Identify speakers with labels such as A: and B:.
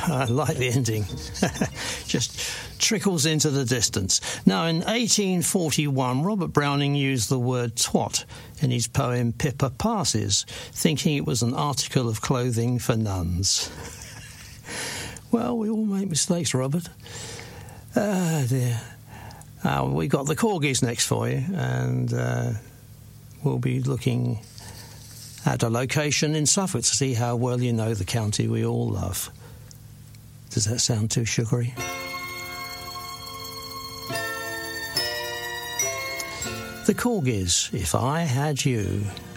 A: I like the ending. Just trickles into the distance. Now, in 1841, Robert Browning used the word twat in his poem Pippa Passes, thinking it was an article of clothing for nuns. Well, we all make mistakes, Robert. Ah, dear. We got the corgis next for you, and we'll be looking at a location in Suffolk to see how well you know the county we all love. Does that sound too sugary? The Corgis, If I Had You.